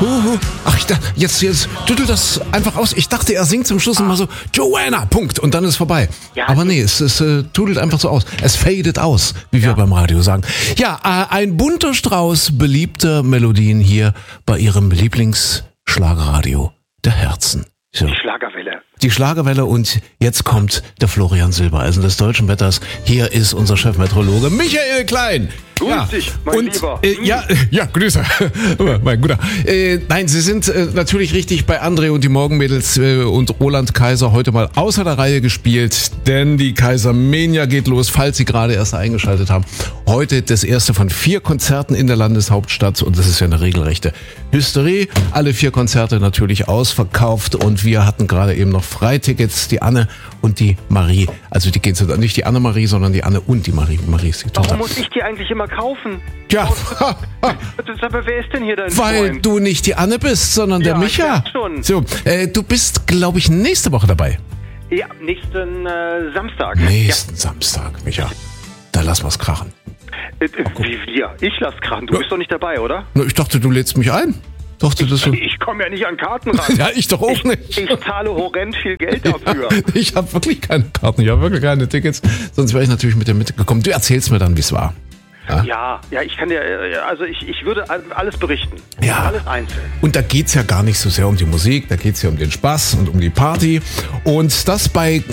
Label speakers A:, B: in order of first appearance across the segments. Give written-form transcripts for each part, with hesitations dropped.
A: Ach, jetzt tüttelt das einfach aus. Ich dachte, er singt zum Schluss immer so, Joanna, Punkt, und dann ist vorbei. Ja, aber nee, es tüdelt einfach so aus. Es fadet aus, wie wir beim Radio sagen. Ja, ein bunter Strauß beliebter Melodien hier bei Ihrem Lieblingsschlagerradio der Herzen. So. Die Schlagerwelle und jetzt kommt der Florian Silbereisen des Deutschen Wetters. Hier ist unser Chefmeteorologe Michael Klein.
B: Grüß dich, mein Lieber.
A: Grüße. Mein Guter. Nein, Sie sind natürlich richtig bei André und die Morgenmädels und Roland Kaiser heute mal außer der Reihe gespielt, denn die Kaisermania geht los, falls Sie gerade erst eingeschaltet haben. Heute das erste von 4 Konzerten in der Landeshauptstadt und das ist ja eine regelrechte Hysterie. Alle 4 Konzerte natürlich ausverkauft und wir hatten gerade eben noch Freitickets, die Anne und die Marie. Also die gehen zu, nicht die Annemarie, sondern die Anne und die Marie. Marie ist die Tochter.
B: Warum muss ich die eigentlich immer kaufen?
A: Ja.
B: Aber wer ist denn hier dein
A: Weil
B: Freund?
A: du nicht die Anne bist, sondern der Micha.
B: Schon.
A: So, du bist, glaube ich, nächste Woche dabei.
B: Ja, nächsten Samstag.
A: Samstag, Micha. Da lass wir's krachen.
B: Wie wir? Ich lass krachen. Du bist doch nicht dabei, oder?
A: Na, ich dachte, du lädst mich ein.
B: Ich komme ja nicht an Karten ran.
A: Ja, ich doch auch nicht.
B: Ich zahle horrend viel Geld dafür.
A: Ich habe wirklich keine Karten, ich habe wirklich keine Tickets. Sonst wäre ich natürlich mit dir mitgekommen. Du erzählst mir dann, wie es war.
B: Ja, ich kann dir, also ich würde alles berichten.
A: Ja.
B: Alles einzeln.
A: Und da geht's ja gar nicht so sehr um die Musik, da geht's ja um den Spaß und um die Party. Und das bei,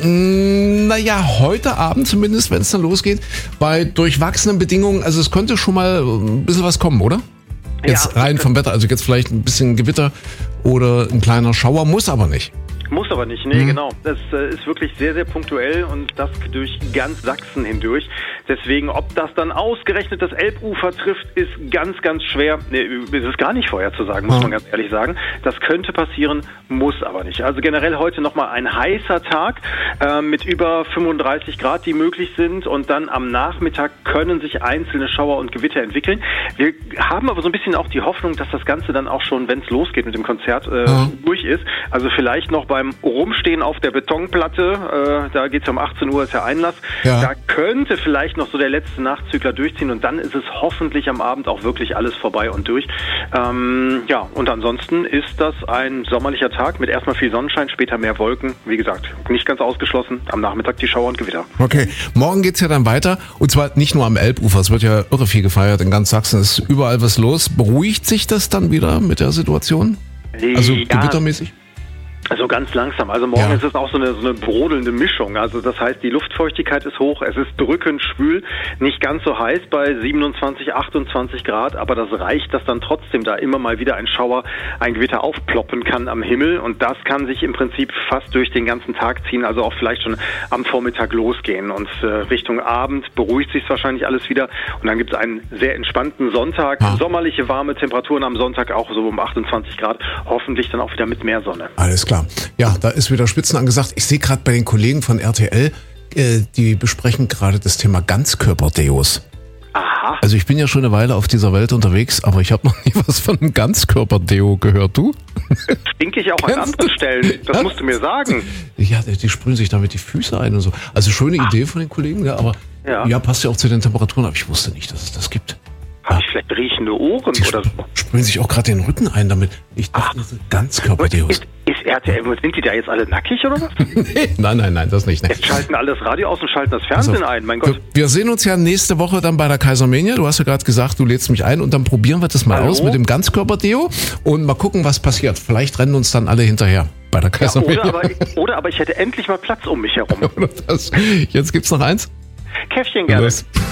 A: heute Abend zumindest, wenn es dann losgeht, bei durchwachsenen Bedingungen, also es könnte schon mal ein bisschen was kommen, oder? Jetzt rein vom Wetter, also jetzt vielleicht ein bisschen Gewitter oder ein kleiner Schauer, muss aber nicht.
B: Muss aber nicht, nee, genau. Das ist wirklich sehr, sehr punktuell und das durch ganz Sachsen hindurch. Deswegen, ob das dann ausgerechnet das Elbufer trifft, ist ganz, ganz schwer. Nee, ist es gar nicht vorherzusagen, muss man ganz ehrlich sagen. Das könnte passieren, muss aber nicht. Also generell heute nochmal ein heißer Tag mit über 35 Grad, die möglich sind. Und dann am Nachmittag können sich einzelne Schauer und Gewitter entwickeln. Wir haben aber so ein bisschen auch die Hoffnung, dass das Ganze dann auch schon, wenn es losgeht mit dem Konzert, durch ist. Also vielleicht noch beim Rumstehen auf der Betonplatte, da geht es um 18 Uhr, ist der Einlass. Ja. Da könnte vielleicht noch so der letzte Nachzügler durchziehen und dann ist es hoffentlich am Abend auch wirklich alles vorbei und durch. Und ansonsten ist das ein sommerlicher Tag mit erstmal viel Sonnenschein, später mehr Wolken. Wie gesagt, nicht ganz ausgeschlossen. Am Nachmittag die Schauer und Gewitter.
A: Okay, morgen geht's ja dann weiter und zwar nicht nur am Elbufer, es wird ja irre viel gefeiert in ganz Sachsen, ist überall was los. Beruhigt sich das dann wieder mit der Situation? Also gewittermäßig?
B: Also ganz langsam. Also morgen ist es auch so eine brodelnde Mischung. Also das heißt, die Luftfeuchtigkeit ist hoch, es ist drückend schwül, nicht ganz so heiß bei 27, 28 Grad, aber das reicht, dass dann trotzdem da immer mal wieder ein Schauer, ein Gewitter aufploppen kann am Himmel und das kann sich im Prinzip fast durch den ganzen Tag ziehen, also auch vielleicht schon am Vormittag losgehen und Richtung Abend beruhigt sich wahrscheinlich alles wieder und dann gibt es einen sehr entspannten Sonntag, sommerliche warme Temperaturen am Sonntag auch so um 28 Grad, hoffentlich dann auch wieder mit mehr Sonne.
A: Alles klar. Ja, da ist wieder Spitzen angesagt. Ich sehe gerade bei den Kollegen von RTL, die besprechen gerade das Thema Ganzkörperdeos.
B: Aha.
A: Also ich bin ja schon eine Weile auf dieser Welt unterwegs, aber ich habe noch nie was von einem Ganzkörperdeo gehört. Du?
B: Stinke ich auch an anderen Stellen. Das musst du mir sagen.
A: Ja, die sprühen sich damit die Füße ein und so. Also schöne Idee von den Kollegen, ja, aber passt ja auch zu den Temperaturen. Aber ich wusste nicht, dass es das gibt.
B: Habe ich vielleicht riechende Ohren oder so?
A: Sprühen sich auch gerade den Rücken ein damit. Ich dachte, das sind Ganzkörperdeos.
B: Ist RTL, sind die da jetzt alle nackig oder was?
A: Nee, nein, das nicht. Nee.
B: Jetzt schalten alle das Radio aus und schalten das Fernsehen ein, mein Gott.
A: Wir sehen uns ja nächste Woche dann bei der Kaisermania. Du hast ja gerade gesagt, du lädst mich ein und dann probieren wir das mal aus mit dem Ganzkörperdeo und mal gucken, was passiert. Vielleicht rennen uns dann alle hinterher bei der Kaisermania.
B: Oder aber ich hätte endlich mal Platz um mich herum.
A: Jetzt gibt's noch eins.
B: Käffchen gerne.